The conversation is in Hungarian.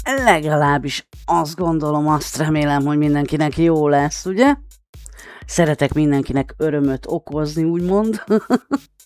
Legalábbis azt gondolom, azt remélem, hogy mindenkinek jó lesz, ugye? Szeretek mindenkinek örömöt okozni, úgymond.